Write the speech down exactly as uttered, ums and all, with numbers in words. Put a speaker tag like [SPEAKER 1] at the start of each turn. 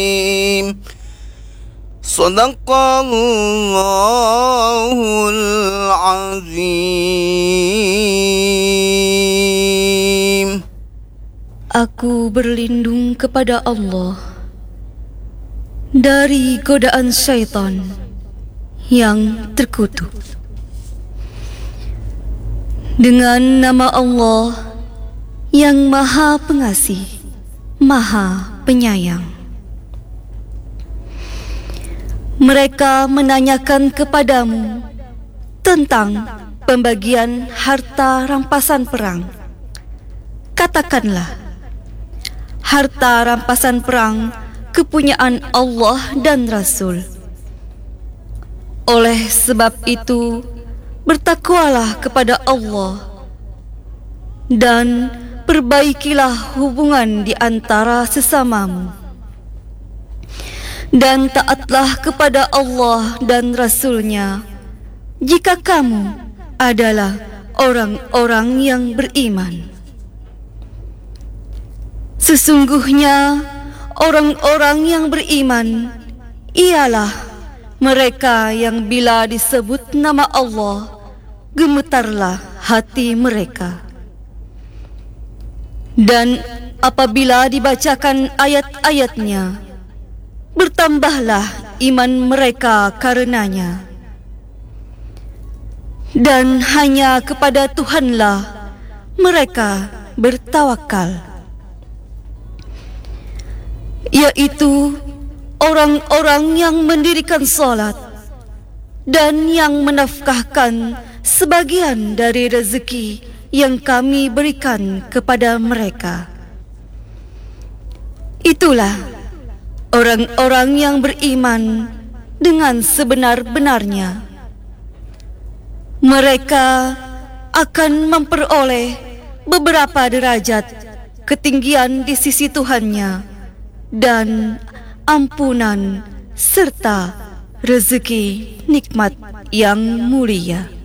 [SPEAKER 1] Sadaqallahul azim.
[SPEAKER 2] Aku berlindung kepada Allah dari godaan syaitan yang terkutuk. Dengan nama Allah yang Maha Pengasih, Maha Penyayang. Mereka menanyakan kepadamu tentang pembagian harta rampasan perang. Katakanlah, harta rampasan perang kepunyaan Allah dan Rasul. Oleh sebab itu, bertakwalah kepada Allah dan perbaikilah hubungan di antara sesamamu. Dan taatlah kepada Allah dan Rasul-Nya jika kamu adalah orang-orang yang beriman. Sesungguhnya orang-orang yang beriman ialah mereka yang bila disebut nama Allah, gemetarlah hati mereka. Dan apabila dibacakan ayat-ayatnya, bertambahlah iman mereka karenanya. Dan hanya kepada Tuhanlah mereka bertawakal, yaitu orang-orang yang mendirikan salat dan yang menafkahkan sebagian dari rezeki yang kami berikan kepada mereka. Itulah orang-orang yang beriman dengan sebenar-benarnya. Mereka akan memperoleh beberapa derajat ketinggian di sisi Tuhannya dan ampunan serta rezeki nikmat yang mulia.